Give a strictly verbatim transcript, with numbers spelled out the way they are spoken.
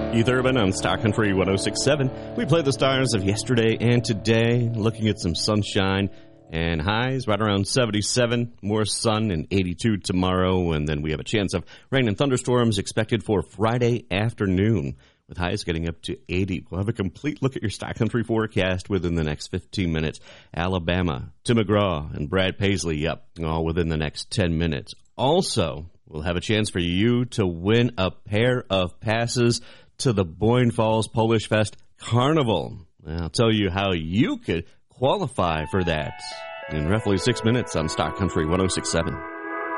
Keith Urban on Star Country one oh six point seven. We play the stars of yesterday and today, looking at some sunshine and highs right around seventy-seven. More sun and eighty-two tomorrow, and then we have a chance of rain and thunderstorms expected for Friday afternoon, with highs getting up to eighty. We'll have a complete look at your Star Country forecast within the next fifteen minutes. Alabama, Tim McGraw, and Brad Paisley up all within the next ten minutes. Also, we'll have a chance for you to win a pair of passes to the Boyne Falls Polish Fest Carnival. I'll tell you how you could qualify for that in roughly six minutes on Star Country one oh six point seven.